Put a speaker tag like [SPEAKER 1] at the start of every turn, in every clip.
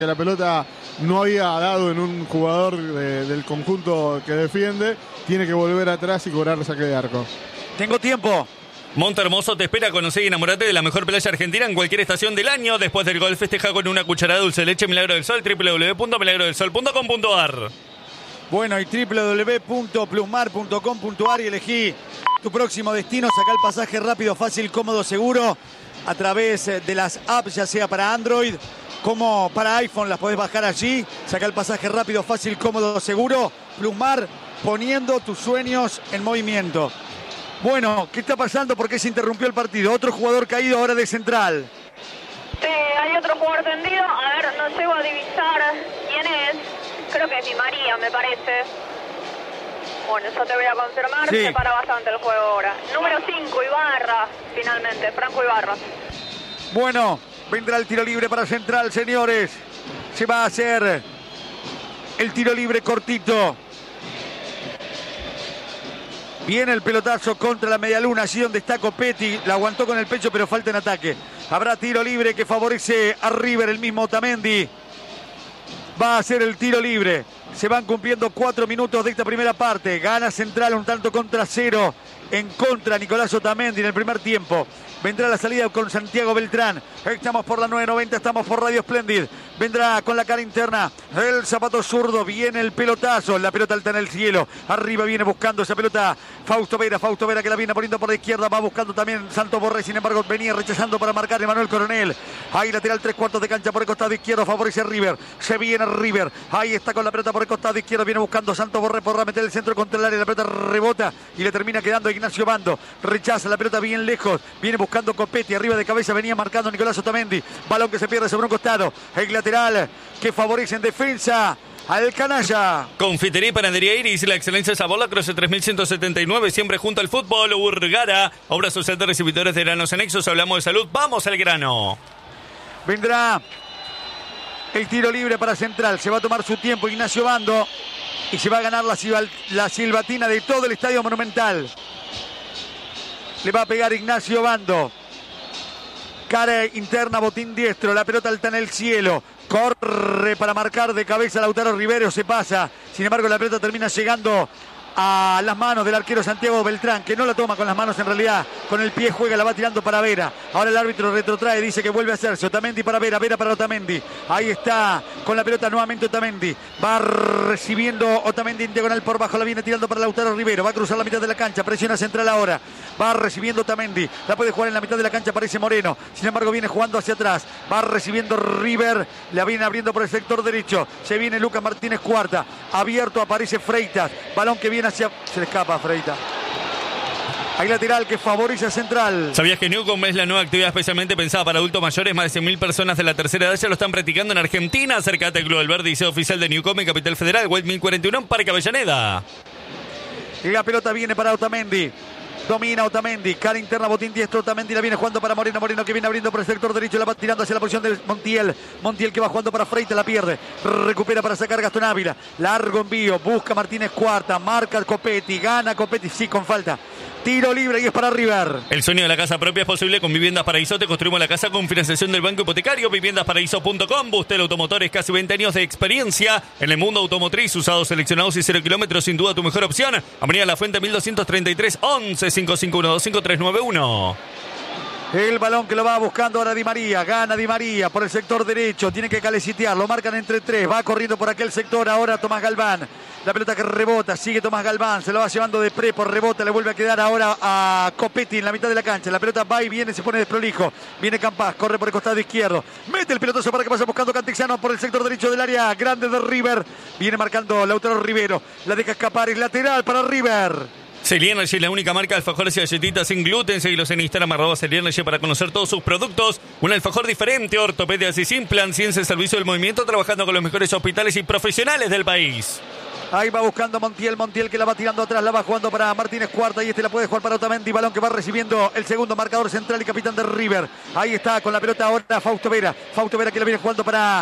[SPEAKER 1] que la pelota no había dado en un jugador del conjunto que defiende, tiene que volver atrás y cobrar el saque de arco.
[SPEAKER 2] Tengo tiempo.
[SPEAKER 3] Monte Hermoso te espera, conocer y enamorate de la mejor playa argentina en cualquier estación del año. Después del gol festeja con una cucharada de dulce de leche Milagro del Sol, www.milagrodelsol.com.ar.
[SPEAKER 2] Bueno, y www.plusmar.com.ar y elegí tu próximo destino. Sacá el pasaje rápido, fácil, cómodo, seguro a través de las apps, ya sea para Android como para iPhone. Las podés bajar allí. Sacá el pasaje rápido, fácil, cómodo, seguro. Plusmar, poniendo tus sueños en movimiento. Bueno, ¿qué está pasando? ¿Por qué se interrumpió el partido? Otro jugador caído ahora de central.
[SPEAKER 4] Sí, hay otro jugador tendido. A ver, no llego a divisar quién es. Creo que es Di María, me parece. Bueno, eso te voy a confirmar.
[SPEAKER 2] Sí.
[SPEAKER 4] Se para bastante el juego ahora. Número 5, Ibarra, finalmente. Franco Ibarra.
[SPEAKER 2] Bueno, vendrá el tiro libre para Central, señores. Se va a hacer el tiro libre cortito. Viene el pelotazo contra la medialuna, allí donde está Copetti. La aguantó con el pecho, pero falta en ataque. Habrá tiro libre que favorece a River, el mismo Otamendi. Va a hacer el tiro libre. Se van cumpliendo 4 minutos de esta primera parte. Gana Central un tanto contra 0. En contra Nicolás Otamendi en el primer tiempo. Vendrá la salida con Santiago Beltrán. Estamos por la 990, estamos por Radio Splendid. Vendrá con la cara interna el zapato zurdo. Viene el pelotazo. La pelota alta en el cielo. Arriba viene buscando esa pelota Fausto Vera que la viene poniendo por la izquierda. Va buscando también Santos Borré. Sin embargo, venía rechazando para marcar Emanuel Coronel. Ahí lateral 3/4 de cancha por el costado izquierdo. Favorece a River. Se viene River. Ahí está con la pelota por el costado izquierdo. Viene buscando Santos Borré por meter el centro contra el área. La pelota rebota y le termina quedando Ignacio Bando. Rechaza la pelota bien lejos. Viene buscando Copetti. Arriba de cabeza venía marcando Nicolás Otamendi. Balón que se pierde sobre un costado. El lateral que favorece en defensa al canalla.
[SPEAKER 3] Confitería y Panadería Iris, la excelencia de sabor, la Croce 3179, siempre junto al fútbol. Urgara, obra social de recibidores de granos anexos. Hablamos de salud, vamos al grano.
[SPEAKER 2] Vendrá el tiro libre para Central. Se va a tomar su tiempo Ignacio Bando y se va a ganar la silbatina de todo el Estadio Monumental. Le va a pegar Ignacio Bando. Cara interna, botín diestro. La pelota alta en el cielo. Corre para marcar de cabeza Lautaro Rivero. Se pasa. Sin embargo, la pelota termina llegando a las manos del arquero Santiago Beltrán, que no la toma con las manos en realidad. Con el pie juega, la va tirando para Vera. Ahora el árbitro retrotrae, dice que vuelve a hacerse. Otamendi para Vera, Vera para Otamendi. Ahí está con la pelota nuevamente Otamendi. Va recibiendo Otamendi en diagonal por bajo. La viene tirando para Lautaro Rivero. Va a cruzar la mitad de la cancha. Presiona Central ahora. Va recibiendo Otamendi. La puede jugar en la mitad de la cancha. Aparece Moreno. Sin embargo, viene jugando hacia atrás. Va recibiendo River. La viene abriendo por el sector derecho. Se viene Lucas Martínez Cuarta. Abierto aparece Freitas. Balón que viene hacia... Se le escapa a Freitas. Hay lateral que favorece a Central.
[SPEAKER 3] ¿Sabías que Newcom es la nueva actividad especialmente pensada para adultos mayores? Más de 100.000 personas de la tercera edad ya lo están practicando en Argentina. Acércate al Club del Verde y sea oficial de Newcom en Capital Federal, White 1041 en Parque Avellaneda.
[SPEAKER 2] Y la pelota viene para Otamendi. Domina Otamendi, cara interna, botín diestro. Otamendi la viene jugando para Moreno. Moreno que viene abriendo por el sector derecho. La va tirando hacia la posición de Montiel. Montiel que va jugando para Freitas, la pierde. Recupera para sacar Gastón Ávila. Largo envío, busca Martínez Cuarta. Marca Copetti, gana Copetti, sí, con falta. Tiro libre y es para River.
[SPEAKER 3] El sueño de la casa propia es posible con Viviendas Paraíso. Te construimos la casa con financiación del Banco Hipotecario. Viviendasparaíso.com. Bustel Automotores, casi 20 años de experiencia en el mundo automotriz. Usados, seleccionados y 0 kilómetros. Sin duda tu mejor opción. Avenida La Fuente 1233 11 55125391.
[SPEAKER 2] El balón que lo va buscando ahora Di María. Gana Di María por el sector derecho. Tiene que calecitear. Lo marcan entre 3. Va corriendo por aquel sector ahora Tomás Galván. La pelota que rebota. Sigue Tomás Galván. Se lo va llevando de pre por rebota. Le vuelve a quedar ahora a Copetti en la mitad de la cancha. La pelota va y viene. Se pone desprolijo. Viene Campas. Corre por el costado izquierdo. Mete el pelotazo para que pase buscando Cantexano por el sector derecho del área grande de River. Viene marcando Lautaro Rivero. La deja escapar. Es lateral para River.
[SPEAKER 3] Celí Energy, la única marca de alfajores y galletitas sin gluten. Seguilos en Instagram, @Celí Energy, para conocer todos sus productos. Un alfajor diferente, ortopedias y Simplan, ciencia y servicio del movimiento, trabajando con los mejores hospitales y profesionales del país.
[SPEAKER 2] Ahí va buscando Montiel que la va tirando atrás, la va jugando para Martínez Cuarta y la puede jugar para Otamendi. Balón que va recibiendo el segundo marcador central y capitán de River. Ahí está con la pelota ahora Fausto Vera que la viene jugando para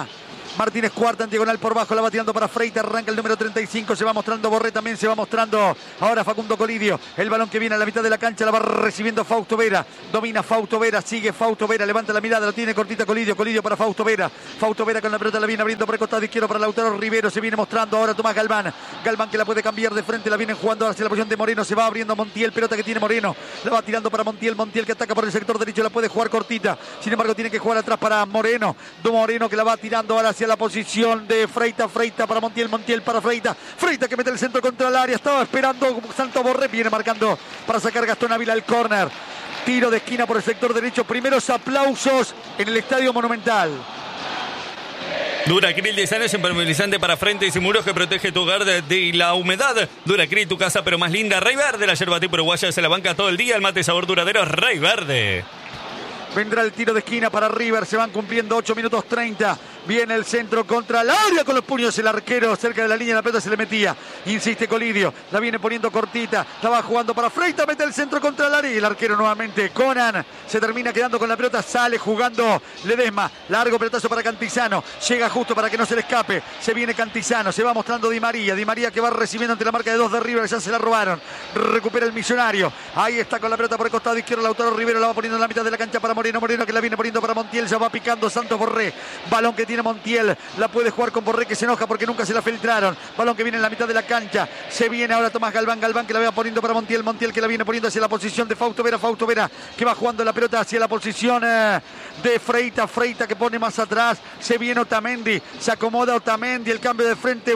[SPEAKER 2] Martínez cuarta en diagonal por bajo, la va tirando para Freitas, arranca el número 35, se va mostrando Borré, también se va mostrando ahora Facundo Colidio. El balón que viene a la mitad de la cancha la va recibiendo Fausto Vera, domina Fausto Vera, sigue Fausto Vera, levanta la mirada, lo tiene cortita Colidio para Fausto Vera con la pelota la viene abriendo por el costado izquierdo para Lautaro Rivero, se viene mostrando ahora Tomás Galván que la puede cambiar de frente, la vienen jugando hacia la posición de Moreno, se va abriendo Montiel, pelota que tiene Moreno, la va tirando para Montiel que ataca por el sector derecho, la puede jugar cortita, sin embargo tiene que jugar atrás para Moreno que la va tirando ahora hacia la posición de Freitas para Montiel para Freitas que mete el centro contra el área, estaba esperando Santo Borré, viene marcando para sacar Gastón Ávila al córner, tiro de esquina por el sector derecho, primeros aplausos en el Estadio Monumental.
[SPEAKER 3] Duracril 10 años, impermeabilizante para frentes y muros que protege tu hogar de la humedad. Duracril, tu casa pero más linda. Rey Verde, la yerba tipo uruguaya se la banca todo el día. El mate sabor duradero, Rey Verde.
[SPEAKER 2] Vendrá el tiro de esquina para River, se van cumpliendo 8 minutos 30. Viene el centro contra el área con los puños, el arquero cerca de la línea, la pelota se le metía. Insiste Colidio, la viene poniendo cortita, la va jugando para Freitas, mete el centro contra el área y el arquero nuevamente. Conan se termina quedando con la pelota, sale jugando Ledesma. Largo pelotazo para Cantizano, llega justo para que no se le escape. Se viene Cantizano, se va mostrando Di María que va recibiendo ante la marca de 2 de River, ya se la robaron. Recupera el Millonario, ahí está con la pelota por el costado izquierdo, Lautaro Rivero la va poniendo en la mitad de la cancha para Moreno que la viene poniendo para Montiel, ya va picando Santos Borré. Balón que tiene Montiel, la puede jugar con Borré que se enoja porque nunca se la filtraron. Balón que viene en la mitad de la cancha, se viene ahora Tomás Galván que la va poniendo para Montiel que la viene poniendo hacia la posición de Fausto Vera que va jugando la pelota hacia la posición de Freitas que pone más atrás, se viene Otamendi, se acomoda Otamendi, el cambio de frente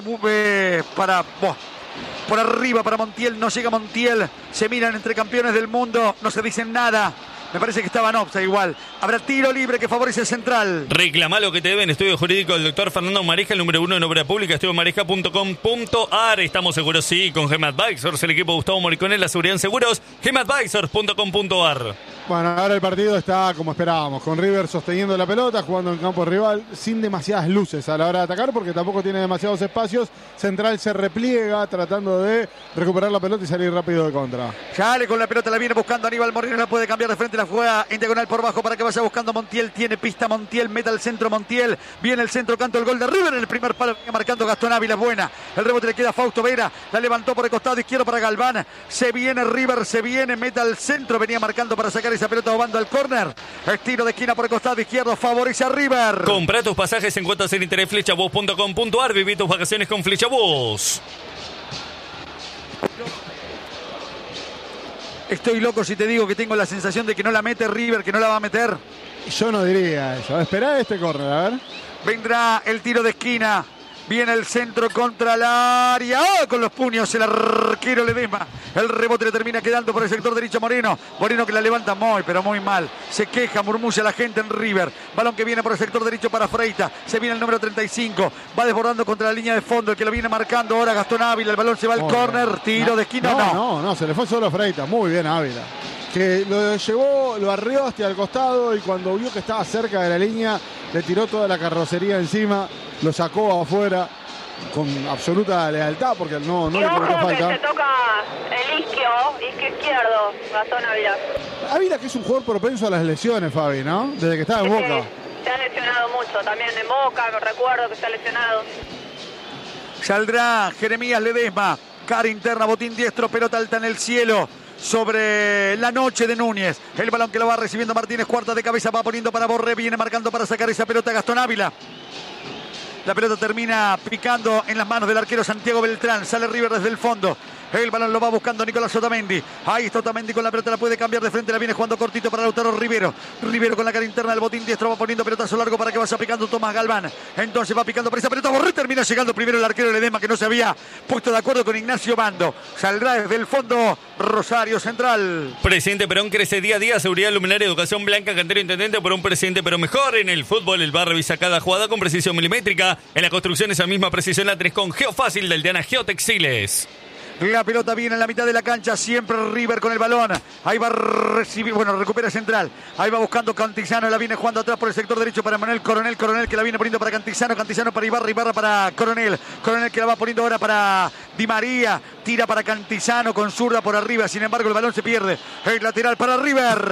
[SPEAKER 2] por arriba para Montiel, no llega Montiel, se miran entre campeones del mundo, no se dicen nada. Me parece que estaba en offside igual. Habrá tiro libre que favorece el Central.
[SPEAKER 3] Reclama lo que te deben. Estudio jurídico del doctor Fernando Marisca, el número 1 en obra pública, estudiomarisca.com.ar. Estamos seguros, sí, con Gema Advisors, el equipo Gustavo Moricone, la seguridad en seguros, gemadvisors.com.ar.
[SPEAKER 1] Bueno, ahora el partido está como esperábamos, con River sosteniendo la pelota, jugando en campo rival, sin demasiadas luces a la hora de atacar, porque tampoco tiene demasiados espacios. Central se repliega, tratando de recuperar la pelota y salir rápido de contra.
[SPEAKER 2] Sale con la pelota, la viene buscando Aníbal Moreno, la puede cambiar de frente, la juega en diagonal por bajo para que vaya buscando Montiel. Tiene pista Montiel, meta al centro Montiel, viene el centro, canto el gol de River en el primer palo, marcando Gastón Ávila, buena. El rebote le queda a Fausto Vera, la levantó por el costado izquierdo para Galván. Se viene River, meta al centro, venía marcando para sacar esa pelota, bando al córner. Estiro de esquina por el costado izquierdo, favorece a River.
[SPEAKER 3] Compra tus pasajes en cuotas en interés flechabús.com.ar. Viví tus vacaciones con Flechabús.
[SPEAKER 2] Estoy loco si te digo que tengo la sensación de que no la mete River, que no la va a meter.
[SPEAKER 1] Yo no diría eso. Esperá este córner, a ver.
[SPEAKER 2] Vendrá el tiro de esquina. Viene el centro contra el área. ¡Oh! Con los puños el arquero Ledesma. El rebote le termina quedando por el sector derecho Moreno. Moreno que la levanta pero muy mal. Se queja, murmulla la gente en River. Balón que viene por el sector derecho para Freitas. Se viene el número 35. Va desbordando contra la línea de fondo. El que lo viene marcando ahora Gastón Ávila. El balón se va al córner. Tiro de esquina.
[SPEAKER 1] No, se le fue solo a Freitas. Muy bien Ávila. Que lo llevó, lo arrió hasta el costado y cuando vio que estaba cerca de la línea, le tiró toda la carrocería encima, lo sacó afuera con absoluta lealtad porque no le colocó falta.
[SPEAKER 4] Que se toca el isquio izquierdo, Gastón Ávila.
[SPEAKER 1] Ávila que es un jugador propenso a las lesiones, Fabi, ¿no? Desde que estaba en Boca.
[SPEAKER 4] Se ha lesionado mucho, también en Boca, me recuerdo que se ha lesionado.
[SPEAKER 2] Saldrá Jeremías Ledesma, cara interna, botín diestro, pelota alta en el cielo. Sobre la noche de Núñez. El balón que lo va recibiendo Martínez, cuarta de cabeza, va poniendo para Borré, viene marcando para sacar esa pelota Gastón Ávila. La pelota termina picando en las manos del arquero Santiago Beltrán. Sale River desde el fondo. El balón lo va buscando Nicolás Otamendi. Ahí está Otamendi con la pelota, la puede cambiar de frente, la viene jugando cortito para Lautaro Rivero. Rivero con la cara interna del botín diestro, va poniendo pelotazo largo para que vaya picando Tomás Galván. Entonces va picando por esa pelota, Borré termina llegando primero el arquero Ledesma que no se había puesto de acuerdo con Ignacio Bando. Saldrá desde el fondo Rosario Central.
[SPEAKER 3] Presidente Perón crece día a día, seguridad, luminaria, educación blanca, cantero intendente por un presidente pero mejor. En el fútbol el bar revisa cada jugada con precisión milimétrica. En la construcción esa misma precisión la tenés con Geofácil del Diana Geotextiles.
[SPEAKER 2] La pelota viene en la mitad de la cancha, siempre River con el balón. Ahí va a recibir, recupera Central. Ahí va buscando Cantizano, la viene jugando atrás por el sector derecho para Manuel Coronel. Coronel que la viene poniendo para Cantizano para Ibarra, Ibarra para Coronel. Coronel que la va poniendo ahora para Di María. Tira para Cantizano con zurda por arriba, sin embargo el balón se pierde. El lateral para River.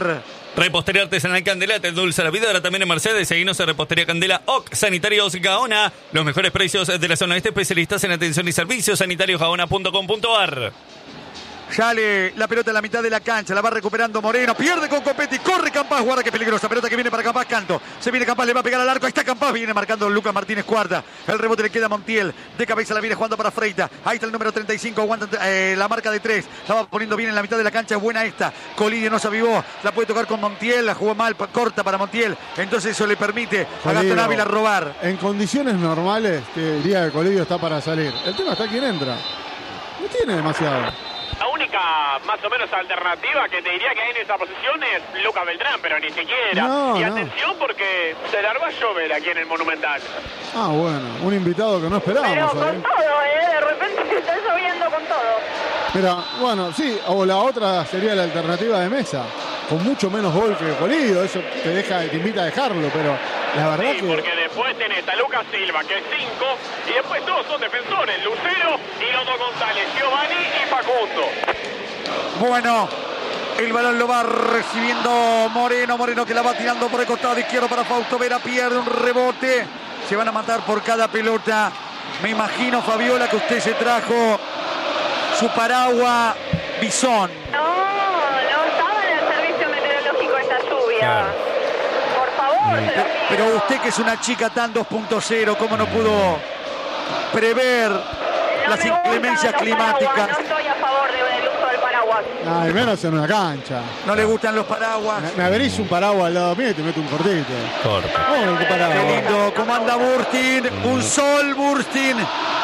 [SPEAKER 3] Repostería Artesanal Candela te endulza la vida. Ahora también en Mercedes. Seguinos en Repostería Candela OC. Sanitarios Gaona. Los mejores precios de la zona este. Especialistas en atención y servicios. sanitariosgaona.com.ar.
[SPEAKER 2] Sale la pelota en la mitad de la cancha, la va recuperando Moreno, pierde con Copetti, corre Campás, guarda que peligrosa, pelota que viene para Campás, Canto, se viene Campás, le va a pegar al arco, ahí está Campás, viene marcando Lucas Martínez Cuarta, el rebote le queda a Montiel, de cabeza la viene jugando para Freita, ahí está el número 35, aguanta la marca de 3, la va poniendo bien en la mitad de la cancha, es buena esta, Colidio no se avivó, la puede tocar con Montiel, la jugó mal, corta para Montiel, entonces eso le permite a Gastón Ávila robar.
[SPEAKER 1] En condiciones normales, te diría que Colidio está para salir, el tema está quién entra, no tiene demasiado.
[SPEAKER 5] La única más o menos alternativa que te diría que hay en esa posición es Lucas Beltrán, pero ni siquiera.
[SPEAKER 1] No,
[SPEAKER 5] y
[SPEAKER 1] no.
[SPEAKER 5] atención porque se largó a llover aquí en el Monumental.
[SPEAKER 1] Ah, bueno, un invitado que no
[SPEAKER 4] Pero
[SPEAKER 1] esperábamos.
[SPEAKER 4] con todo, de repente está lloviendo con todo.
[SPEAKER 1] Mira, bueno, sí, o la otra sería la alternativa de Mesa, con mucho menos gol que Colidio, eso te invita a dejarlo, pero la verdad
[SPEAKER 5] Sí,
[SPEAKER 1] que...
[SPEAKER 5] porque después tenés a Lucas Silva, que es 5, y después todos son defensores, Lucero y los dos González, Giovanni y Facundo.
[SPEAKER 2] Bueno, el balón lo va recibiendo Moreno que la va tirando por el costado izquierdo para Fausto Vera, pierde un rebote, se van a matar por cada pelota. Me imagino, Fabiola, que usted se trajo su paraguas Bisón.
[SPEAKER 4] No estaba en el servicio meteorológico esta lluvia.
[SPEAKER 3] Claro.
[SPEAKER 4] Por favor, se lo pido.
[SPEAKER 2] Pero usted, que es una chica tan 2.0, ¿cómo no pudo prever
[SPEAKER 4] No
[SPEAKER 2] las
[SPEAKER 4] me gustan
[SPEAKER 2] inclemencias
[SPEAKER 4] los
[SPEAKER 2] climáticas?
[SPEAKER 4] paraguas, no estoy a favor del uso del paraguas.
[SPEAKER 1] Ay, menos en una cancha.
[SPEAKER 2] No le gustan los paraguas.
[SPEAKER 1] Me abrís un paraguas al lado mío y te meto un cortito.
[SPEAKER 3] Corto.
[SPEAKER 1] Oh, qué paraguas.
[SPEAKER 2] Qué lindo, comanda Burstin, un sol Burstin.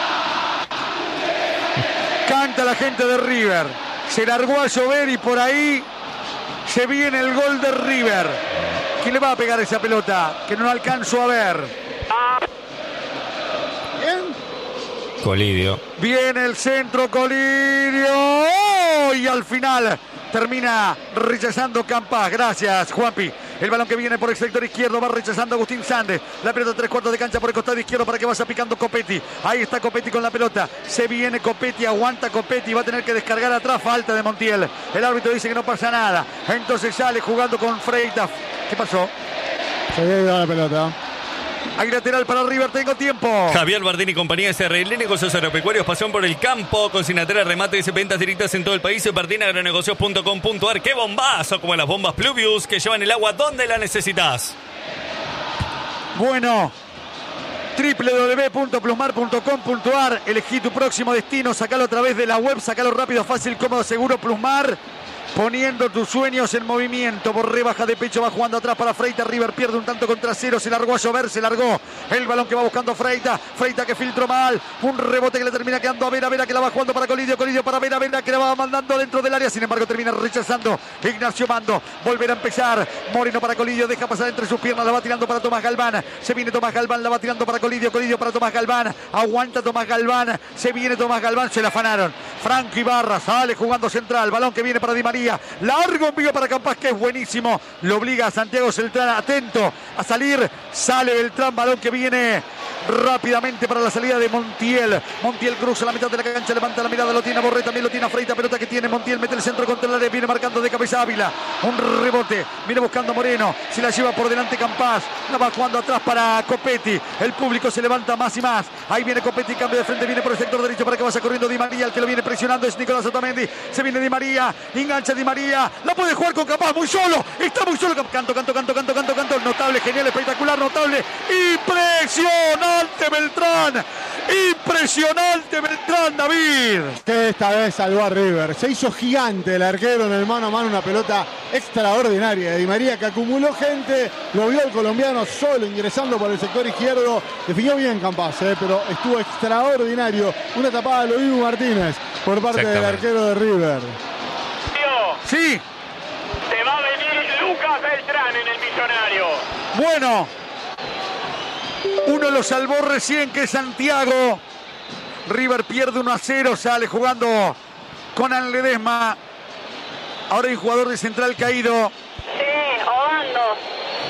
[SPEAKER 2] Canta la gente de River. Se largó a llover y por ahí se viene el gol de River. ¿Quién le va a pegar esa pelota? Que no alcanzo a ver.
[SPEAKER 1] Bien.
[SPEAKER 3] Colidio.
[SPEAKER 2] Viene el centro, Colidio. ¡Oh! Y al final termina rechazando Campás. Gracias, Juanpi. El balón que viene por el sector izquierdo va rechazando Agustín Sande. La pelota 3/4 de cancha por el costado izquierdo para que vaya picando Copetti. Ahí está Copetti con la pelota. Se viene Copetti, aguanta Copetti. Va a tener que descargar atrás. Falta de Montiel. El árbitro dice que no pasa nada. Entonces sale jugando con Freita. ¿Qué pasó?
[SPEAKER 1] Se había ido la pelota.
[SPEAKER 2] Hay lateral para River, tengo tiempo.
[SPEAKER 3] Javier Bardini y compañía SRL, negocios agropecuarios, pasión por el campo, consignatera, remates y ventas directas en todo el país. Bardinaagronegocios.com.ar. ¡Qué bombazo! Como las bombas Pluvius que llevan el agua donde la necesitas.
[SPEAKER 2] Bueno, www.plusmar.com.ar. Elegí tu próximo destino, sacalo a través de la web, sacalo rápido, fácil, cómodo, seguro. Plusmar, poniendo tus sueños en movimiento. Borré baja de pecho, va jugando atrás para Freita. River pierde un tanto contra cero, se largó a llover, se largó el balón que va buscando Freita. Freita que filtró mal, un rebote que le termina quedando a Vera. Vera que la va jugando para Colidio, Colidio para Vera. Vera que la va mandando dentro del área, sin embargo termina rechazando Ignacio Mando. Volver a empezar, Moreno para Colidio, deja pasar entre sus piernas, la va tirando para Tomás Galván. Se viene Tomás Galván, la va tirando para Colidio, Colidio para Tomás Galván. Aguanta Tomás Galván, se viene Tomás Galván, se la afanaron. Franco Ibarra sale jugando central, balón que viene para Di María. Largo envío para Campás, que es buenísimo. Lo obliga a Santiago Beltrán, atento a salir. Sale Beltrán, balón que viene rápidamente para la salida de Montiel. Montiel cruza la mitad de la cancha, levanta la mirada, lo tiene Borré, también lo tiene a Freita, pelota que tiene Montiel, mete el centro contra el área, viene marcando de cabeza Ávila. Un rebote, viene buscando Moreno, se la lleva por delante Campás, la va jugando atrás para Copetti. El público se levanta más y más. Ahí viene Copetti, cambio de frente, viene por el sector derecho para que vaya corriendo Di María. El que lo viene presionando es Nicolás Otamendi. Se viene Di María, engancha Di María, la puede jugar con Campás, muy solo, está muy solo. Canto, notable, genial, espectacular, notable, impresionante Beltrán, David.
[SPEAKER 1] Que esta vez salvó a River. Se hizo gigante el arquero en el mano a mano, una pelota extraordinaria de Di María que acumuló gente, lo vio el colombiano solo ingresando por el sector izquierdo. Definió bien Campás, pero estuvo extraordinario. Una tapada de Luis Martínez por parte del arquero de River.
[SPEAKER 2] Sí.
[SPEAKER 5] Se va a venir Lucas Beltrán en el Millonario.
[SPEAKER 2] Bueno, uno lo salvó recién, que es Santiago. River pierde 1-0, sale jugando con Ledesma. Ahora hay un jugador de central caído.
[SPEAKER 4] Sí, Obando.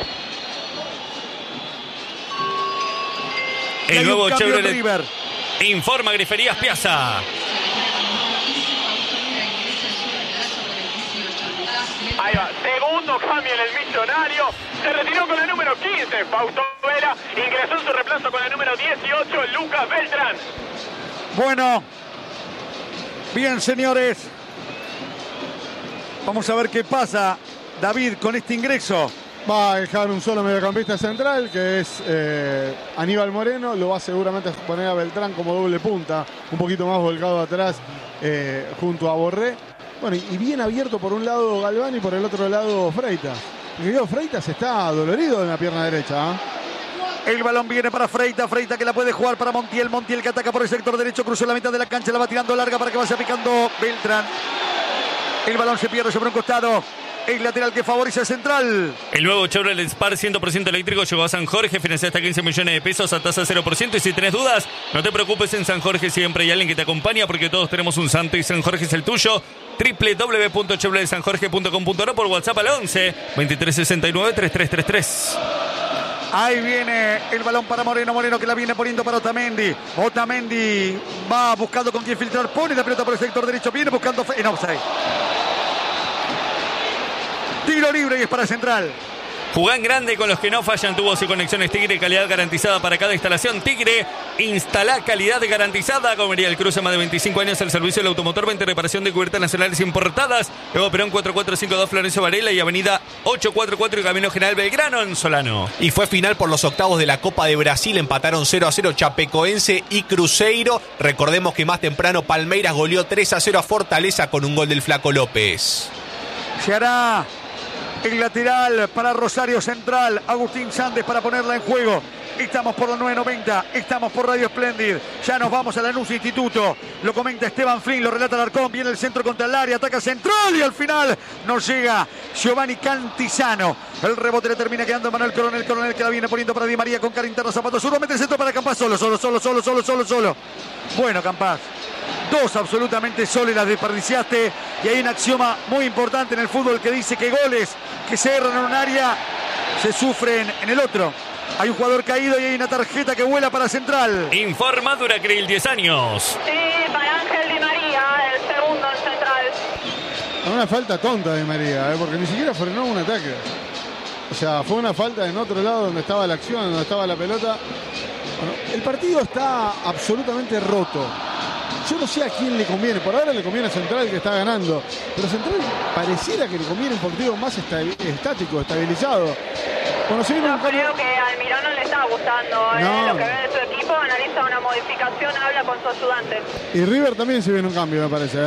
[SPEAKER 2] Y hay
[SPEAKER 3] El nuevo
[SPEAKER 2] un cambio en
[SPEAKER 3] Chevrolet
[SPEAKER 2] River.
[SPEAKER 3] informa Griferías Piazza.
[SPEAKER 5] Ahí va, segundo último cambio en el Millonario. Se retiró con el número 15, Fausto Vela. Ingresó en su reemplazo con el número 18, Lucas Beltrán.
[SPEAKER 2] Bueno, bien, señores. Vamos a ver qué pasa, David, con este ingreso.
[SPEAKER 1] Va a dejar un solo mediocampista central, que es Aníbal Moreno. Lo va seguramente a poner a Beltrán como doble punta, un poquito más volcado atrás, junto a Borré. Bueno, y bien abierto por un lado Galván y por el otro lado Freitas. Freitas está dolorido en la pierna derecha, ¿eh?
[SPEAKER 2] El balón viene para Freitas que la puede jugar para Montiel. Montiel que ataca por el sector derecho, cruzó la mitad de la cancha, la va tirando larga para que vaya picando Beltrán. El balón se pierde sobre un costado. El lateral que favorece al central.
[SPEAKER 3] El nuevo Chevrolet Spark 100% eléctrico llegó a San Jorge. Financia hasta 15 millones de pesos a tasa 0%. Y si tenés dudas, no te preocupes, en San Jorge siempre hay alguien que te acompaña, porque todos tenemos un santo y San Jorge es el tuyo. www.chevroletsanjorge.com.ar, por WhatsApp al 11 2369 3333.
[SPEAKER 2] Ahí viene el balón para Moreno. Moreno que la viene poniendo para Otamendi. Otamendi va buscando con quién filtrar. Pone la pelota por el sector derecho. Viene buscando en offside. Tiro libre y es para Central.
[SPEAKER 3] Jugá en grande con los que no fallan. Tubos y conexiones Tigre, calidad garantizada para cada instalación. Tigre, instala calidad garantizada. Comería el Cruce, más de 25 años al servicio del automotor, 20 reparación de cubiertas nacionales importadas. Luego Perón 4452 Florencio Varela y Avenida 844 y Camino General Belgrano en Solano.
[SPEAKER 6] Y fue final por los octavos de la Copa de Brasil. Empataron 0-0 Chapecoense y Cruzeiro. Recordemos que más temprano Palmeiras goleó 3-0 a Fortaleza con un gol del Flaco López.
[SPEAKER 2] Se hará el lateral para Rosario Central. Agustín Sández para ponerla en juego. Estamos por la 990, estamos por Radio Splendid. Ya nos vamos a Lanús Instituto. Lo comenta Esteban Flynn, lo relata Alarcón. Viene el centro contra el área, ataca Central y al final nos llega Giovanni Cantizano. El rebote le termina quedando a Manuel Coronel. Coronel que la viene poniendo para Di María con cara interna, zapato zurdo. Mete el centro para Campás, solo. Bueno, Campás. Dos absolutamente solo y las desperdiciaste. Y hay un axioma muy importante en el fútbol que dice que goles que se erran en un área se sufren en el otro. Hay un jugador caído y hay una tarjeta que vuela para Central.
[SPEAKER 3] Informa Duracril, 10 años.
[SPEAKER 4] Sí, para Ángel Di María, el segundo en Central.
[SPEAKER 1] Una falta tonta de María, porque ni siquiera frenó un ataque. O sea, fue una falta en otro lado donde estaba la acción, donde estaba la pelota. Bueno, el partido está absolutamente roto. Yo no sé a quién le conviene. Por ahora le conviene a Central, que está ganando. Pero Central pareciera que le conviene un partido más estático, estabilizado.
[SPEAKER 4] Yo creo que Almirón no le está gustando lo que ve de su equipo. Analiza una modificación, habla con su ayudante.
[SPEAKER 1] Y River también se viene un cambio, me parece.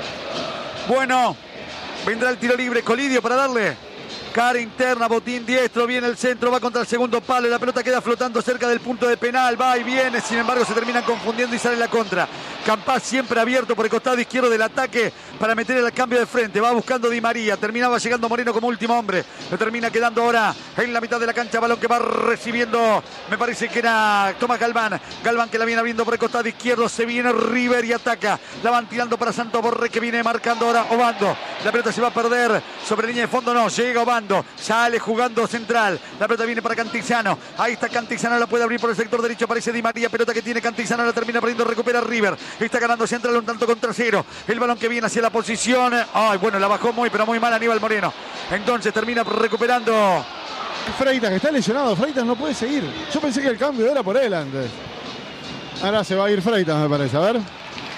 [SPEAKER 2] Bueno, vendrá el tiro libre. Colidio para darle. Cara interna, botín diestro, viene el centro, va contra el segundo palo, la pelota queda flotando cerca del punto de penal, va y viene, sin embargo se terminan confundiendo y sale la contra. Campás siempre abierto por el costado izquierdo del ataque para meter el cambio de frente, va buscando Di María, terminaba llegando Moreno como último hombre, lo termina quedando ahora en la mitad de la cancha, balón que va recibiendo, me parece que era Tomás Galván, Galván que la viene abriendo por el costado izquierdo, se viene River y ataca, la van tirando para Santos Borré que viene marcando ahora Obando, la pelota se va a perder, sobre línea de fondo no, llega Obando. Sale jugando Central. La pelota viene para Cantizano. Ahí está Cantizano. La puede abrir por el sector derecho. Aparece Di María. Pelota que tiene Cantizano. La termina perdiendo. Recupera River. Está ganando Central un tanto contra cero. El balón que viene hacia la posición. Ay, bueno, la bajó muy, pero muy mal Aníbal Moreno. Entonces termina recuperando.
[SPEAKER 1] Freitas, que está lesionado. Freitas no puede seguir. Yo pensé que el cambio era por él antes. Ahora se va a ir Freitas, me parece. A ver.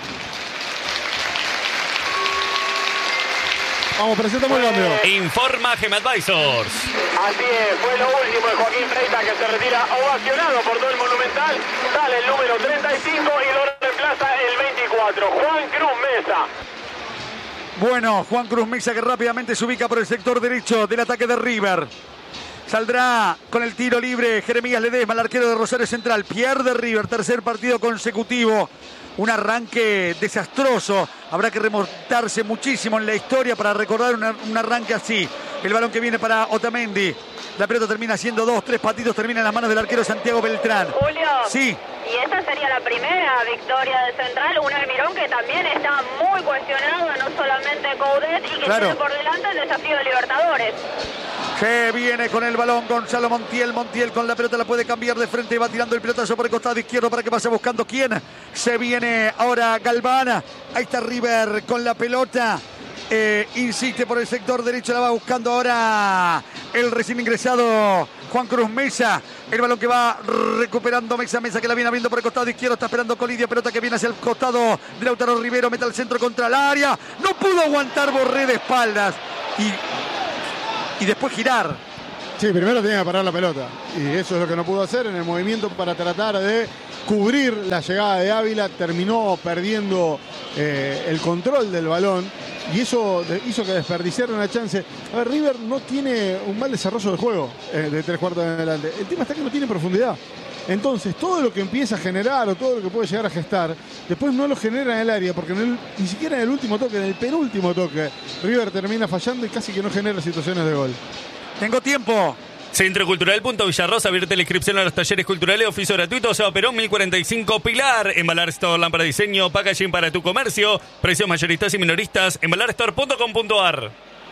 [SPEAKER 1] Vamos, presentamos el cambio.
[SPEAKER 3] Informa Gem Advisors.
[SPEAKER 5] Así es, fue lo último de Joaquín Freitas, que se retira ovacionado por todo el Monumental. Sale el número 35 y lo reemplaza el 24, Juan Cruz Mesa.
[SPEAKER 2] Bueno, Juan Cruz Mesa que rápidamente se ubica por el sector derecho del ataque de River. Saldrá con el tiro libre Jeremías Ledesma, el arquero de Rosario Central. Pierde River, tercer partido consecutivo. Un arranque desastroso. Habrá que remontarse muchísimo en la historia para recordar un arranque así. El balón que viene para Otamendi. La pelota termina siendo 2-3 patitos. Termina en las manos del arquero Santiago Beltrán.
[SPEAKER 4] Julio.
[SPEAKER 2] Sí.
[SPEAKER 4] Y esta sería la primera victoria de Central. Un Almirón que también está muy cuestionado, no solamente Coudet, y que tiene por delante el desafío de Libertadores.
[SPEAKER 2] Que viene con el balón Gonzalo Montiel. Montiel con la pelota la puede cambiar de frente y va tirando el pelotazo por el costado izquierdo para que pase buscando quién. Se viene ahora Galván. Ahí está River con la pelota. Insiste por el sector derecho, la va buscando ahora el recién ingresado Juan Cruz Mesa. El balón que va recuperando Mesa que la viene abriendo por el costado izquierdo. Está esperando Colidio, pelota que viene hacia el costado de Lautaro Rivero. Mete al centro contra el área. No pudo aguantar Borré de espaldas. Y después girar.
[SPEAKER 1] Sí, primero tenía que parar la pelota. Y eso es lo que no pudo hacer en el movimiento para tratar de cubrir la llegada de Ávila. Terminó perdiendo el control del balón. Y eso hizo que desperdiciara una chance. A ver, River no tiene un mal desarrollo de juego de 3/4 en adelante. El tema está que no tiene profundidad. Entonces, todo lo que empieza a generar o todo lo que puede llegar a gestar, después no lo genera en el área, porque ni siquiera en el último toque, en el penúltimo toque, River termina fallando y casi que no genera situaciones de gol.
[SPEAKER 2] Tengo tiempo.
[SPEAKER 3] Centro Cultural Punto Villarrosa, abierta la inscripción a los talleres culturales, oficio gratuito, Seba Perón 1045 Pilar, Embalar Store, lámpara de diseño, packaging para tu comercio, precios mayoristas y minoristas, embalarstore.com.ar.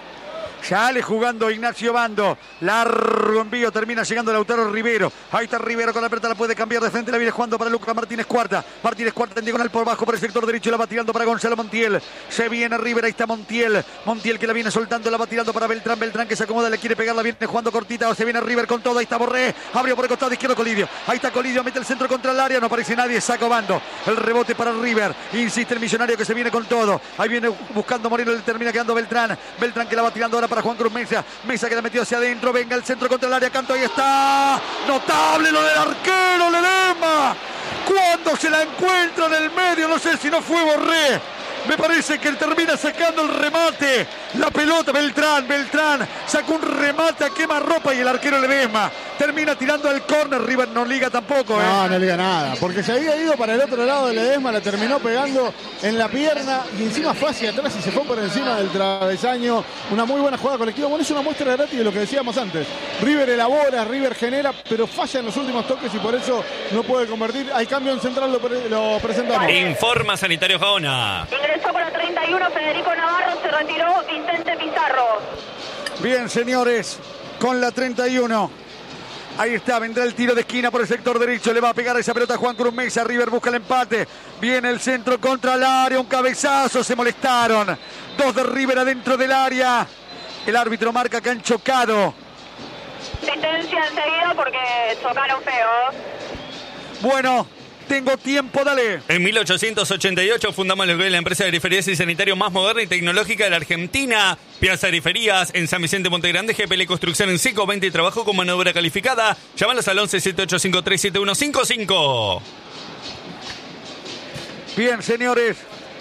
[SPEAKER 2] Sale jugando Ignacio Bando. Largo envío. Termina llegando Lautaro Rivero. Ahí está Rivero con la pelota. La puede cambiar de frente. La viene jugando para Lucas Martínez Cuarta. Martínez Cuarta en diagonal por bajo por el sector derecho. La va tirando para Gonzalo Montiel. Se viene River. Ahí está Montiel. Montiel que la viene soltando. La va tirando para Beltrán. Beltrán que se acomoda. Le quiere pegar. La viene jugando cortita. O se viene River con todo. Ahí está Borré. Abrió por el costado izquierdo Colidio. Ahí está Colidio. Mete el centro contra el área. No aparece nadie. Saca Bando. El rebote para River. Insiste el millonario que se viene con todo. Ahí viene buscando Moreno. Le termina quedando Beltrán. Beltrán que la va tirando ahora para Juan Cruz Mesa. Mesa que la metió hacia adentro. Venga el centro contra el área. Canto. Ahí está. Notable lo del arquero Ledesma. Cuando se la encuentra en el medio. No sé si no fue Borré. Me parece que él termina sacando el remate. La pelota Beltrán sacó un remate a quemarropa y el arquero Ledesma termina tirando el córner. River no liga tampoco.
[SPEAKER 1] No liga nada. Porque se había ido para el otro lado de Ledesma. La terminó pegando en la pierna. Y encima fue hacia atrás y se fue por encima del travesaño. Una muy buena jugada colectiva. Bueno, es una muestra gratis de lo que decíamos antes. River elabora, River genera, pero falla en los últimos toques y por eso no puede convertir. Hay cambio en central, lo presentamos.
[SPEAKER 3] Informa Sanitario Gaona.
[SPEAKER 4] Ingresó por la 31 Federico Navarro, se retiró Vicente Pizarro.
[SPEAKER 2] Bien, señores, con la 31. Ahí está, vendrá el tiro de esquina por el sector derecho. Le va a pegar esa pelota a Juan Cruz Mesa. River busca el empate. Viene el centro contra el área. Un cabezazo. Se molestaron. Dos de River adentro del área. El árbitro marca que han chocado.
[SPEAKER 4] Asistencia enseguida porque chocaron feo.
[SPEAKER 2] Bueno, tengo tiempo, dale.
[SPEAKER 3] En 1888 fundamos lo que es la empresa de periferías y sanitario más moderna y tecnológica de la Argentina. Piazza de Periferías en San Vicente Montegrande, GPL Construcción en seco, venta y trabajo con mano de obra calificada. Llámalos al 11-7853-7155.
[SPEAKER 2] Bien, señores.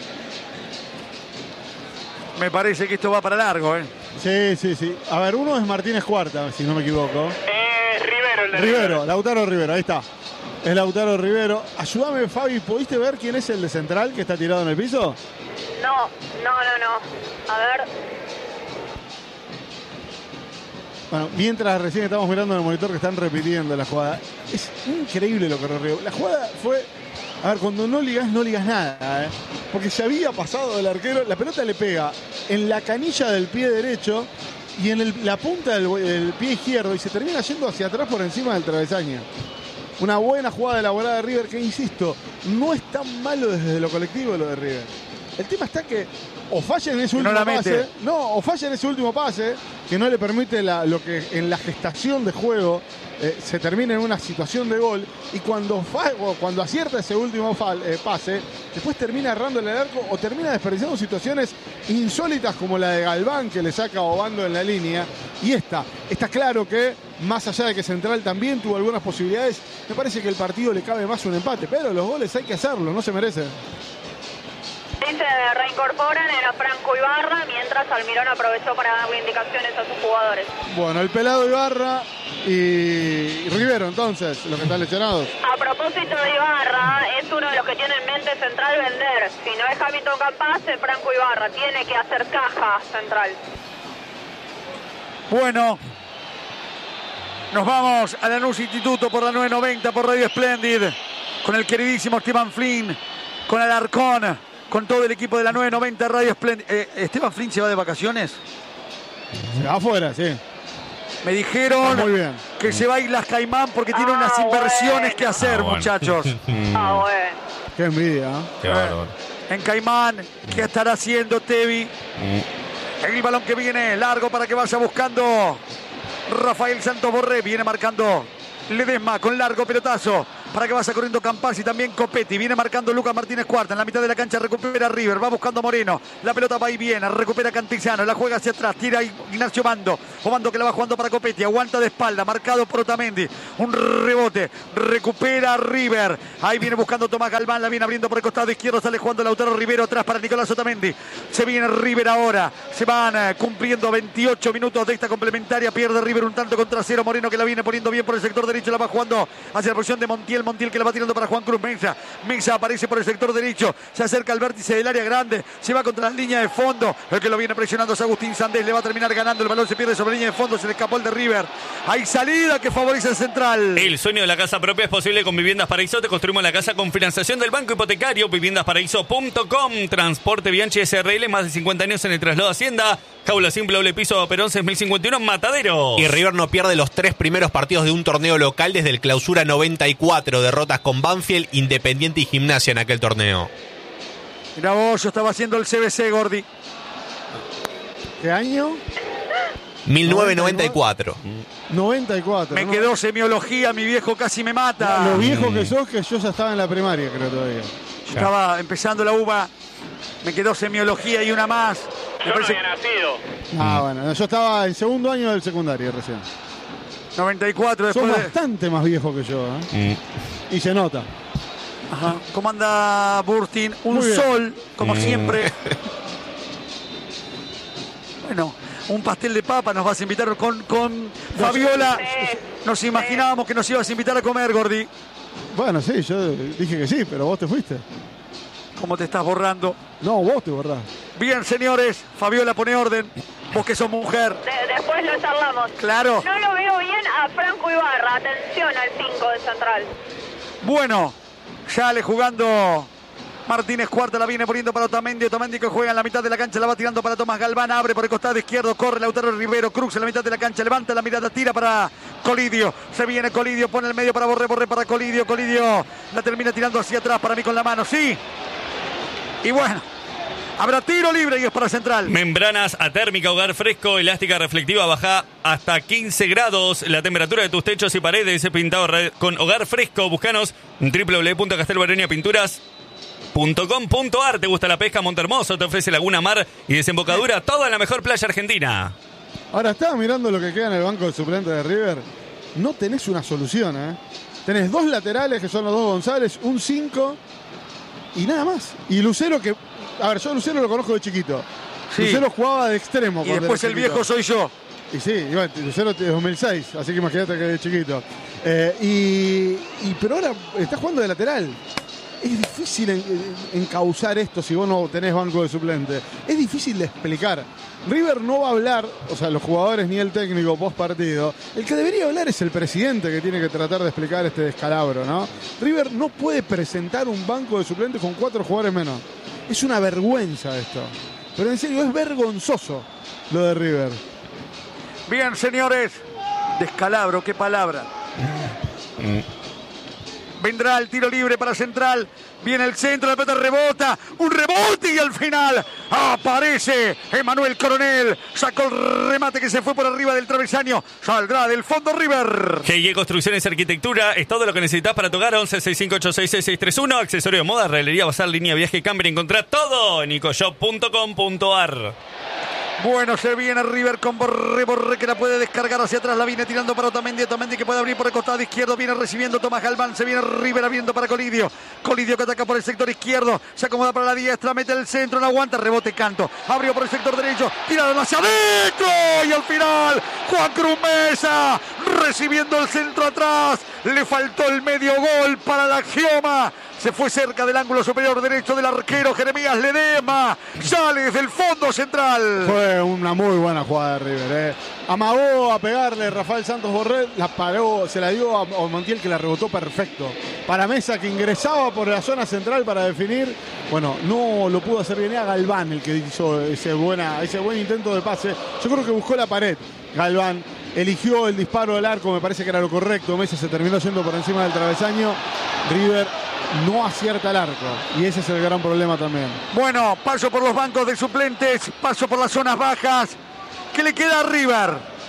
[SPEAKER 2] Me parece que esto va para largo,
[SPEAKER 1] Sí. A ver, uno es Martínez Cuarta, si no me equivoco.
[SPEAKER 5] Rivero, el de
[SPEAKER 1] Rivero, Lautaro Rivero, ahí está. Es Lautaro Rivero. Ayúdame, Fabi, ¿pudiste ver quién es el de central que está tirado en el piso?
[SPEAKER 4] No. A ver.
[SPEAKER 1] Bueno, mientras recién estamos mirando en el monitor que están repitiendo la jugada. Es increíble lo que ocurrió. La jugada fue... A ver, cuando no ligas nada, Porque se había pasado del arquero, la pelota le pega en la canilla del pie derecho y en la punta del pie izquierdo y se termina yendo hacia atrás por encima del travesaño. Una buena jugada elaborada de River que, insisto, no es tan malo desde lo colectivo lo de River. El tema está que o falla en ese último pase, o falla en ese último pase que no le permite lo que en la gestación de juego se termina en una situación de gol, y cuando acierta ese último pase, después termina errándole el arco o termina desperdiciando situaciones insólitas como la de Galván que le saca a Obando en la línea. Y está claro que más allá de que Central también tuvo algunas posibilidades, me parece que el partido le cabe más un empate, pero los goles hay que hacerlo, no se merece.
[SPEAKER 4] Dice, reincorporan a Franco Ibarra, mientras Almirón aprovechó para darle indicaciones a sus jugadores.
[SPEAKER 1] Bueno, el pelado Ibarra y Rivero, entonces, los que están lesionados.
[SPEAKER 4] A propósito de Ibarra, es uno de los que tiene en mente Central vender. Si no es Hamilton Campas, es Franco Ibarra. Tiene que hacer caja Central.
[SPEAKER 2] Bueno, nos vamos a Lanús Instituto por la 990, por Radio Splendid, con el queridísimo Esteban Flynn, con Alarcón, con todo el equipo de la 990 Radio Splendid. ¿Esteban Flynn se va de vacaciones?
[SPEAKER 1] Se va afuera, sí.
[SPEAKER 2] Me dijeron que se va a Islas Caimán porque tiene unas inversiones que hacer, muchachos.
[SPEAKER 4] Bueno.
[SPEAKER 1] Qué envidia,
[SPEAKER 3] Qué bárbaro.
[SPEAKER 2] En Caimán, ¿qué estará haciendo Tevi? El balón que viene largo para que vaya buscando Rafael Santos Borré. Viene marcando Ledesma con largo pelotazo para que vaya corriendo Campazzi, también Copetti. Viene marcando Lucas Martínez Cuarta. En la mitad de la cancha recupera River. Va buscando Moreno. La pelota va y viene. Recupera Cantillano. La juega hacia atrás. Tira Ignacio Bando. Bando que la va jugando para Copetti. Aguanta de espalda. Marcado por Otamendi. Un rebote. Recupera River. Ahí viene buscando Tomás Galván. La viene abriendo por el costado izquierdo. Sale jugando Lautaro Rivero atrás para Nicolás Otamendi. Se viene River ahora. Se van cumpliendo 28 minutos de esta complementaria. Pierde River un tanto contra cero. Moreno que la viene poniendo bien por el sector derecho. La va jugando hacia la posición de Montiel. Montiel que la va tirando para Juan Cruz Mesa. Mesa aparece por el sector derecho. Se acerca al vértice del área grande. Se va contra la línea de fondo. El que lo viene presionando es Agustín Sandés. Le va a terminar ganando. El balón se pierde sobre la línea de fondo. Se le escapó el de River. Hay salida que favorece al Central.
[SPEAKER 3] El sueño de la casa propia es posible con Viviendas Paraíso. Te construimos la casa con financiación del Banco Hipotecario. Viviendasparaíso.com. Transporte Bianchi SRL. Más de 50 años en el traslado de Hacienda. Jaula simple, doble piso, Perón 6051, Matadero.
[SPEAKER 6] Y River no pierde los 3 primeros partidos de un torneo local desde el Clausura 94. Derrotas con Banfield, Independiente y Gimnasia en aquel torneo.
[SPEAKER 2] Mirá vos, yo estaba haciendo el CBC, Gordi.
[SPEAKER 1] ¿Qué año?
[SPEAKER 6] 1994.
[SPEAKER 1] 94.
[SPEAKER 2] Me
[SPEAKER 1] ¿no?
[SPEAKER 2] quedó semiología, mi viejo casi me mata.
[SPEAKER 1] Lo viejo que sos, que yo ya estaba en la primaria, creo todavía.
[SPEAKER 2] Estaba empezando la UBA. Me quedó semiología y una más.
[SPEAKER 5] Yo no había nacido.
[SPEAKER 1] Bueno, yo estaba en segundo año del secundario recién.
[SPEAKER 2] 94
[SPEAKER 1] Sos
[SPEAKER 2] después de...
[SPEAKER 1] bastante más viejo que yo, ¿eh? Y se nota.
[SPEAKER 2] Ajá. ¿Cómo anda Burstin? Un
[SPEAKER 1] Muy bien.
[SPEAKER 2] sol, como siempre. Bueno, un pastel de papa nos vas a invitar con Fabiola. Nos imaginábamos que nos ibas a invitar a comer, Gordi.
[SPEAKER 1] Bueno, sí, yo dije que sí, pero vos te fuiste.
[SPEAKER 2] ¿Cómo te estás borrando?
[SPEAKER 1] No, vos te borrás.
[SPEAKER 2] Bien, señores, Fabiola pone orden. Vos que sos mujer.
[SPEAKER 4] Después lo charlamos.
[SPEAKER 2] Claro.
[SPEAKER 4] No lo veo bien a Franco Ibarra. Atención al 5 de Central.
[SPEAKER 2] Bueno, sale jugando Martínez Cuarta, la viene poniendo para Otamendi. Otamendi que juega en la mitad de la cancha, la va tirando para Tomás Galván. Abre por el costado izquierdo, corre Lautaro Rivero. Cruz en la mitad de la cancha, levanta la mirada, tira para Colidio. Se viene Colidio, pone el medio para Borré para Colidio. Colidio la termina tirando hacia atrás para mí con la mano, sí. Y bueno, habrá tiro libre y es para Central.
[SPEAKER 3] Membranas atérmica, hogar fresco, elástica reflectiva, baja hasta 15 grados. La temperatura de tus techos y paredes pintado con hogar fresco. Búscanos en www.castelbaroniapinturas.com.ar. ¿Te gusta la pesca? Montehermoso te ofrece Laguna Mar y desembocadura, toda en la mejor playa argentina.
[SPEAKER 1] Ahora, estaba mirando lo que queda en el banco de suplente de River. No tenés una solución, ¿eh? Tenés 2 laterales, que son los 2 González, un 5 y nada más. Y Lucero que... A ver, yo a Lucero lo conozco de chiquito.
[SPEAKER 2] Sí.
[SPEAKER 1] Lucero jugaba de extremo.
[SPEAKER 2] Y
[SPEAKER 1] cuando
[SPEAKER 2] después
[SPEAKER 1] era
[SPEAKER 2] el
[SPEAKER 1] chiquito.
[SPEAKER 2] viejo soy yo.
[SPEAKER 1] Y sí, y bueno, Lucero es 2006, así que imagínate que de chiquito. Pero ahora está jugando de lateral. Es difícil encauzar esto si vos no tenés banco de suplente. Es difícil de explicar. River no va a hablar, o sea, los jugadores ni el técnico post partido. El que debería hablar es el presidente, que tiene que tratar de explicar este descalabro, ¿no? River no puede presentar un banco de suplentes con 4 jugadores menos. Es una vergüenza esto. Pero en serio, es vergonzoso lo de River.
[SPEAKER 2] Bien, señores. Descalabro, qué palabra. Vendrá el tiro libre para Central. Viene el centro, la pelota rebota. Un rebote y al final aparece Emanuel Coronel. Sacó el remate que se fue por arriba del travesaño. Saldrá del fondo River.
[SPEAKER 3] GIE Construcciones y Arquitectura es todo lo que necesitas para tu hogar. 1165866631. Accesorio de moda, realería, bazar, línea, viaje, camper. Encontrá todo en icoshop.com.ar.
[SPEAKER 2] Bueno, se viene River con Borré que la puede descargar hacia atrás. La viene tirando para Otamendi. Otamendi que puede abrir por el costado izquierdo. Viene recibiendo Tomás Galván. Se viene River abriendo para Colidio. Colidio que ataca por el sector izquierdo. Se acomoda para la diestra. Mete el centro. No aguanta. Rebote Canto. Abrió por el sector derecho. Tiraron hacia adentro. Y al final, Juan Cruz Mesa recibiendo el centro atrás. Le faltó el medio gol para la Gioma. Se fue cerca del ángulo superior derecho del arquero Jeremías Ledesma. Sale desde el fondo Central.
[SPEAKER 1] Fue una muy buena jugada de River, Amagó a pegarle Rafael Santos Borré, la paró, se la dio a Montiel que la rebotó perfecto. Para Mesa que ingresaba por la zona central para definir. Bueno, no lo pudo hacer bien a Galván el que hizo ese buen intento de pase. Yo creo que buscó la pared. Galván eligió el disparo del arco, me parece que era lo correcto. Mesa se terminó yendo por encima del travesaño. River no acierta el arco. Y ese es el gran problema también.
[SPEAKER 2] Bueno, paso por los bancos de suplentes, paso por las zonas bajas. ¿Qué le queda a River?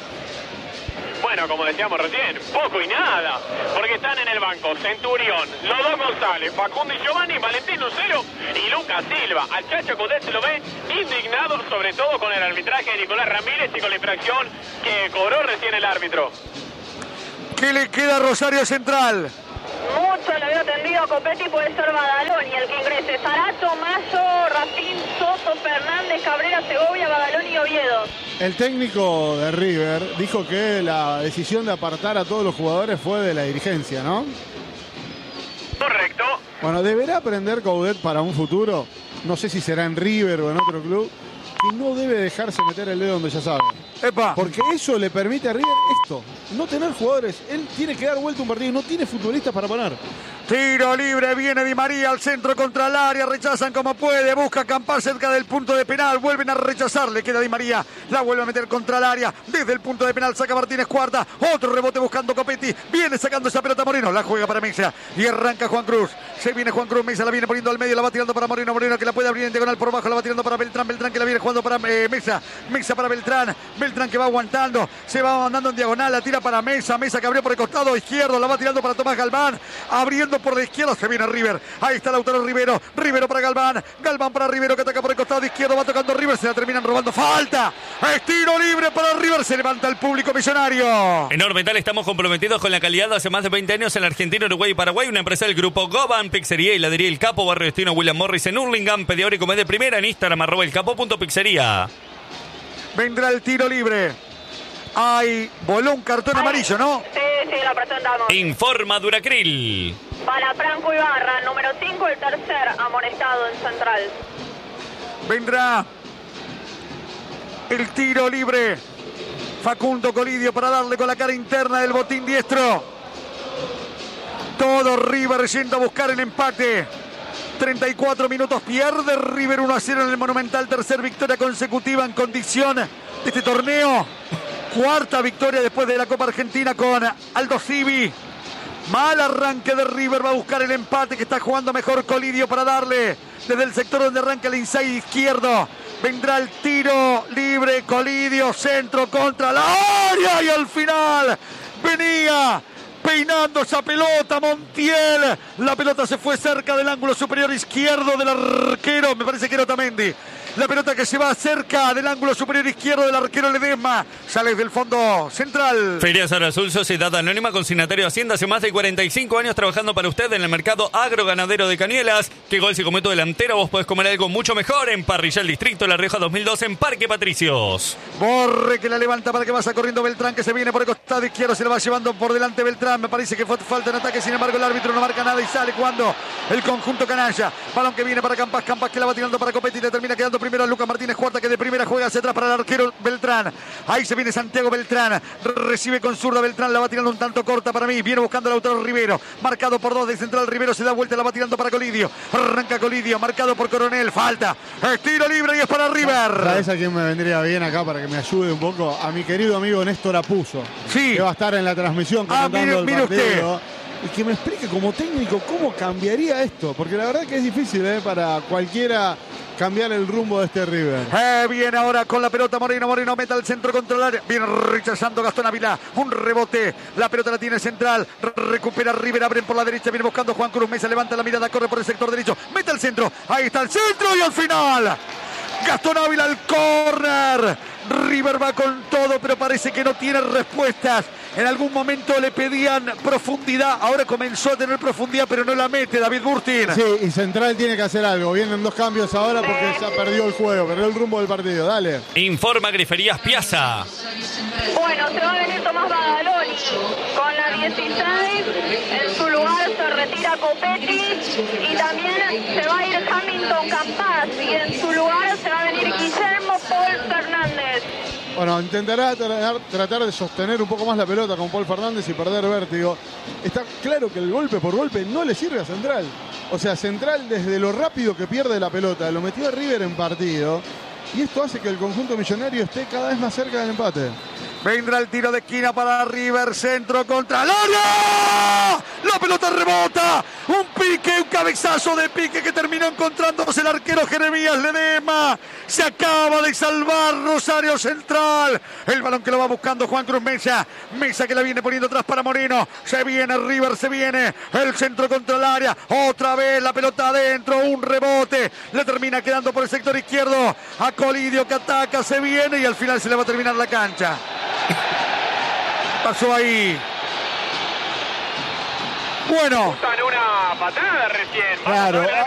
[SPEAKER 5] Bueno, como decíamos recién, poco y nada, porque están en el banco Centurión, los dos González, Facundo y Giovanni, Valentín Lucero y Lucas Silva. Al Chacho Coudet se lo ve indignado, sobre todo con el arbitraje de Nicolás Ramírez y con la infracción que cobró recién el árbitro.
[SPEAKER 2] ¿Qué le queda a Rosario Central?
[SPEAKER 4] Mucho le veo tendido a Copetti, puede ser Badaloni el que ingrese. Sarato, Mayo, Rafín, Soto, Fernández, Cabrera, Segovia, Badaloni y Oviedo.
[SPEAKER 1] El técnico de River dijo que la decisión de apartar a todos los jugadores fue de la dirigencia, ¿no?
[SPEAKER 5] Correcto.
[SPEAKER 1] Bueno, deberá aprender Coudet para un futuro, no sé si será en River o en otro club, que no debe dejarse meter el dedo donde ya sabe.
[SPEAKER 2] ¡Epa!
[SPEAKER 1] Porque eso le permite a River esto, no tener jugadores. Él tiene que dar vuelta un partido y no tiene futbolistas para poner.
[SPEAKER 2] Tiro libre, viene Di María al centro contra el área, rechazan como puede, busca acampar cerca del punto de penal, vuelven a rechazar, le queda Di María, la vuelve a meter contra el área, desde el punto de penal saca Martínez Cuarta, otro rebote buscando Copetti, viene sacando esa pelota Moreno, la juega para Mesa y arranca Juan Cruz, se viene Juan Cruz, Mesa la viene poniendo al medio, la va tirando para Moreno, Moreno que la puede abrir en diagonal por abajo, la va tirando para Beltrán, Beltrán que la viene jugando para Mesa, Mesa para Beltrán, Beltrán que va aguantando, se va mandando en diagonal, la tira para Mesa, Mesa que abrió por el costado izquierdo, la va tirando para Tomás Galván, abriendo por la izquierda, se viene River, ahí está Lautaro Rivero, Rivero para Galván, Galván para Rivero que ataca por el costado izquierdo, va tocando River, se la terminan robando, falta, es tiro libre para River, se levanta el público millonario.
[SPEAKER 3] En Ormetal estamos comprometidos con la calidad de hace más de 20 años en la Argentina, Uruguay y Paraguay, una empresa del grupo Goban, Pizzería y Heladería El Capo, Barrio Destino William Morris en Hurlingham, pedidor y comés de primera en Instagram, @elcapo.pizzería.
[SPEAKER 2] Vendrá el tiro libre. Ay, voló un cartón amarillo, ¿no?
[SPEAKER 4] Sí, lo presentamos.
[SPEAKER 3] Informa Duracril.
[SPEAKER 4] Para Franco Ibarra, número 5, el tercer amonestado en Central.
[SPEAKER 2] Vendrá el tiro libre. Facundo Colidio para darle con la cara interna del botín diestro. Todo River yendo a buscar el empate. 34 minutos, pierde River 1-0 en el Monumental. Tercer victoria consecutiva en condición de este torneo. Cuarta victoria después de la Copa Argentina con Aldo Civi. Mal arranque de River, va a buscar el empate que está jugando mejor Colidio para darle desde el sector donde arranca el inside izquierdo. Vendrá el tiro libre, Colidio, centro contra la área y al final venía peinando esa pelota Montiel. La pelota se fue cerca del ángulo superior izquierdo del arquero, me parece que era Otamendi. La pelota que se va cerca del ángulo superior izquierdo del arquero Ledesma. Sale del fondo central.
[SPEAKER 3] Feria Sara Azul, Sociedad Anónima, consignatario de Hacienda, hace más de 45 años trabajando para usted en el mercado agroganadero de Canielas. Que gol si come tu delantero, vos podés comer algo mucho mejor en Parrilla El Distrito, La Rioja 2002 en Parque Patricios.
[SPEAKER 2] Borre que la levanta para que vaya corriendo Beltrán, que se viene por el costado izquierdo, se le va llevando por delante Beltrán. Me parece que fue falta en ataque, sin embargo el árbitro no marca nada y sale cuando el conjunto canalla. Balón que viene para Campas, Campas que la va tirando para Copetti y le termina quedando primero a Lucas Martínez Cuarta, que de primera juega hacia atrás para el arquero Beltrán. Ahí se viene Santiago Beltrán, recibe con zurda Beltrán, la va tirando un tanto corta para mí, viene buscando el Lautaro Rivero, marcado por dos de central. Rivero se da vuelta, la va tirando para Colidio, arranca Colidio, marcado por Coronel, falta, es tiro libre y es para River.
[SPEAKER 1] ¿Sabes a quién me vendría bien acá para que me ayude un poco? A mi querido amigo Néstor Apuso,
[SPEAKER 2] sí,
[SPEAKER 1] que va a estar en la transmisión comentando
[SPEAKER 2] mire
[SPEAKER 1] el partido.
[SPEAKER 2] usted.
[SPEAKER 1] Y que me explique como técnico cómo cambiaría esto, porque la verdad que es difícil para cualquiera cambiar el rumbo de este River.
[SPEAKER 2] Viene ahora con la pelota Moreno, Moreno mete al centro contra el área, viene rechazando Gastón Ávila, un rebote, la pelota la tiene central, recupera River, abren por la derecha, viene buscando Juan Cruz, Mesa levanta la mirada, corre por el sector derecho, mete al centro, ahí está el centro y al final Gastón Ávila al córner. River va con todo, pero parece que no tiene respuestas. En algún momento le pedían profundidad, ahora comenzó a tener profundidad, pero no la mete David Burtin.
[SPEAKER 1] Sí, y Central tiene que hacer algo. Vienen dos cambios ahora porque ya perdió el juego, perdió el rumbo del partido. Dale.
[SPEAKER 3] Informa Griferías Piazza.
[SPEAKER 4] Bueno, se va a venir Tomás Badaloni con la 16. En su lugar se retira Copetti y también se va a ir Hamilton Campas y en su lugar se va a venir Guillermo Paul Fernández.
[SPEAKER 1] Bueno, intentará tratar de sostener un poco más la pelota con Paul Fernández y perder vértigo. Está claro que el golpe por golpe no le sirve a Central. O sea, Central desde lo rápido que pierde la pelota, lo metió a River en partido. Y esto hace que el conjunto millonario esté cada vez más cerca del empate.
[SPEAKER 2] Vendrá el tiro de esquina para River, centro contra el área. La pelota rebota. Un pique, un cabezazo de pique que terminó encontrándose el arquero Jeremías Ledesma. Se acaba de salvar Rosario Central. El balón que lo va buscando Juan Cruz Mesa. Mesa que la viene poniendo atrás para Moreno. Se viene River, se viene el centro contra el área. Otra vez la pelota adentro, un rebote. Le termina quedando por el sector izquierdo a Colidio que ataca, se viene y al final se le va a terminar la cancha. Pasó ahí. Bueno.
[SPEAKER 5] Usan una patada recién.
[SPEAKER 1] Claro.